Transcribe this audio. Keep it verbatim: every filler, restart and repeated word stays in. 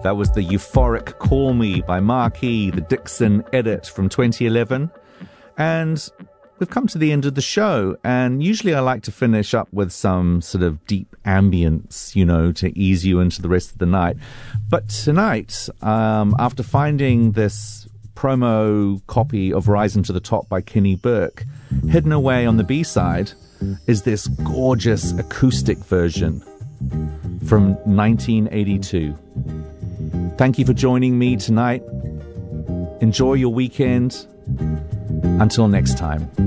That was the euphoric Call Me by Marquee, the Dixon edit from twenty eleven. And we've come to the end of the show, and usually I like to finish up with some sort of deep ambience, you know, to ease you into the rest of the night. But tonight, um, after finding this promo copy of Rising to the Top by Kenny Burke, hidden away on the B-side is this gorgeous acoustic version from nineteen eighty-two. Thank you for joining me tonight. Enjoy your weekend. Until next time.